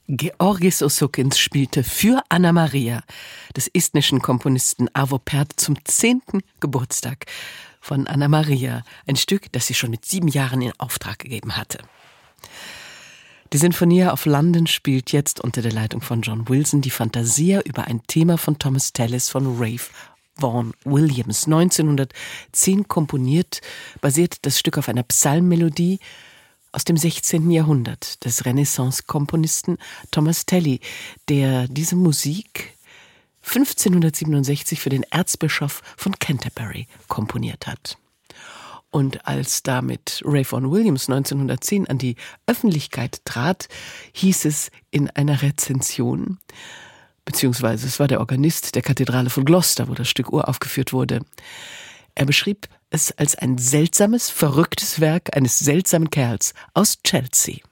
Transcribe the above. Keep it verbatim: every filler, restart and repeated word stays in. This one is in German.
Georgis Osukins spielte für Anna Maria des estnischen Komponisten Arvo Pärt zum zehnten Geburtstag von Anna Maria, ein Stück, das sie schon mit sieben Jahren in Auftrag gegeben hatte. Die Sinfonia of London spielt jetzt unter der Leitung von John Wilson die Fantasia über ein Thema von Thomas Tallis von Ralph Vaughan Williams. neunzehnhundertzehn komponiert, basiert das Stück auf einer Psalmmelodie aus dem sechzehnten Jahrhundert des Renaissance-Komponisten Thomas Tallis, der diese Musik fünfzehnhundertsiebenundsechzig für den Erzbischof von Canterbury komponiert hat. Und als damit Ralph Vaughan Williams neunzehnhundertzehn an die Öffentlichkeit trat, hieß es in einer Rezension, beziehungsweise es war der Organist der Kathedrale von Gloucester, wo das Stück uraufgeführt wurde. Er beschrieb es als ein seltsames, verrücktes Werk eines seltsamen Kerls aus Chelsea.